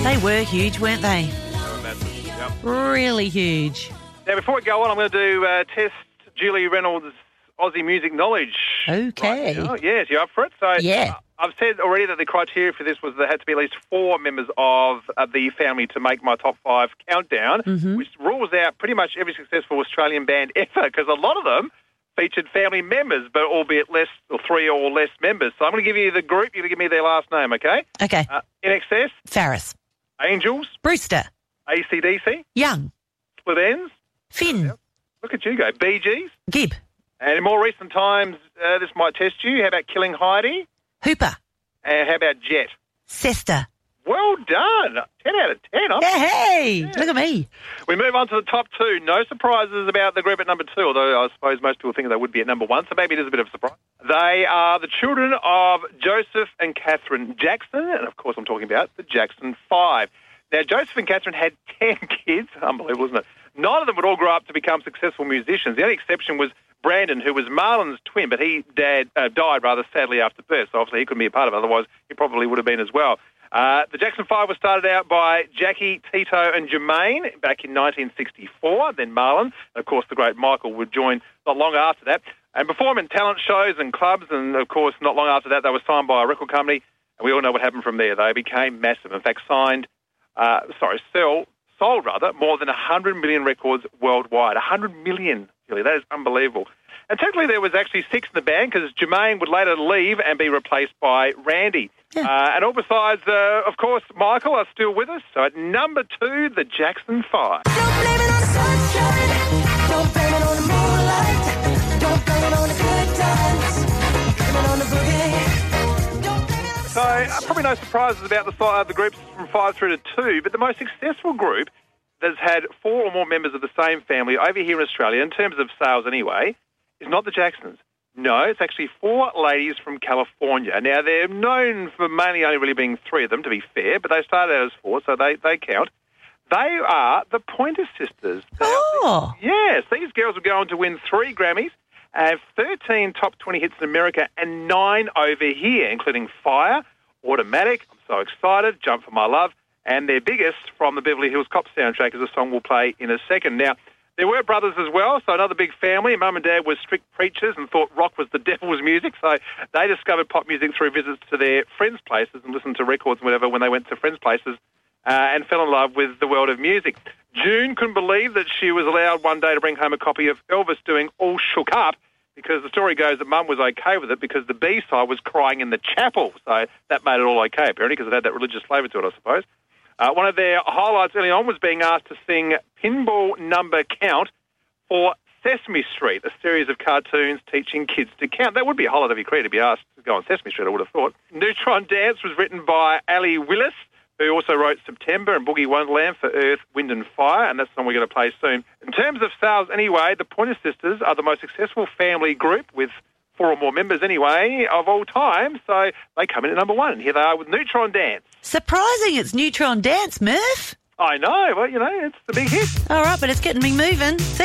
They were huge, weren't they? Massive. Yep. Really huge. Now, before we go on, I'm going to do test Julie Reynolds' Aussie music knowledge. Okay. Right now. Yes, you up for it? So, Yeah. I've said already that the criteria for this was there had to be at least 4 members of the family to make my top 5 countdown, which rules out pretty much every successful Australian band ever, because a lot of them featured family members, but albeit less, or 3 or less members. So I'm going to give you the group. You're going to give me their last name, okay? Okay. INXS, Farris. Angels, Brewster. AC/DC, Young. Split Ends. Finn. Look at you go. Bee Gees. Gibb. And in more recent times, this might test you. How about Killing Heidi? Hooper. And how about Jet? Sester. Well done. 10 out of 10. Hey, look at me. We move on to the top 2. No surprises about the group at number 2, although I suppose most people think they would be at number 1, so maybe it is a bit of a surprise. They are the children of Joseph and Catherine Jackson, and of course I'm talking about the Jackson 5. Now, Joseph and Catherine had 10 kids. Unbelievable, isn't it? 9 of them would all grow up to become successful musicians. The only exception was Brandon, who was Marlon's twin, but he died rather sadly after birth, so obviously he couldn't be a part of it, otherwise he probably would have been as well. The Jackson 5 was started out by Jackie, Tito and Jermaine back in 1964, then Marlon, and of course the great Michael would join not long after that, and perform in talent shows and clubs, and of course not long after that they were signed by a record company, and we all know what happened from there. They became massive. In fact, sold more than 100 million records worldwide. 100 million, really. That is unbelievable. And technically there was actually 6 in the band because Jermaine would later leave and be replaced by Randy. Yeah. And all besides, of course, Michael are still with us. So at number 2, the Jackson 5. Don't blame it on the sunshine. Don't blame it on the moonlight. Don't blame it on the good times. Blame it on the boogie. Don't blame it on the So probably no surprises about the groups from 5 through to 2, but the most successful group that's had 4 or more members of the same family over here in Australia, in terms of sales anyway, is not the Jacksons. No, it's actually 4 ladies from California. Now, they're known for mainly only really being 3 of them, to be fair, but they started out as 4, so they count. They are the Pointer Sisters. Oh. Yes, these girls are going to win 3 Grammys, have 13 top 20 hits in America and 9 over here, including Fire, Automatic, I'm So Excited, Jump for My Love, and their biggest from the Beverly Hills Cop soundtrack is a song we'll play in a second. Now, there were brothers as well, so another big family. Mum and Dad were strict preachers and thought rock was the devil's music, so they discovered pop music through visits to their friends' places and listened to records and whatever when they went to friends' places and fell in love with the world of music. June couldn't believe that she was allowed one day to bring home a copy of Elvis doing All Shook Up, because the story goes that Mum was okay with it because the B-side was Crying in the Chapel, so that made it all okay, apparently, because it had that religious flavour to it, I suppose. One of their highlights early on was being asked to sing Pinball Number Count for Sesame Street, a series of cartoons teaching kids to count. That would be a highlight of your career to be asked to go on Sesame Street, I would have thought. Neutron Dance was written by Ali Willis, who also wrote September and Boogie Wonderland for Earth, Wind and Fire, and that's the song we're going to play soon. In terms of sales anyway, the Pointer Sisters are the most successful family group with 4 or more members anyway of all time, so they come in at number 1. And here they are with Neutron Dance. Surprising it's Neutron Dance, Murph. I know, well, it's the big hit. All right, but it's getting me moving.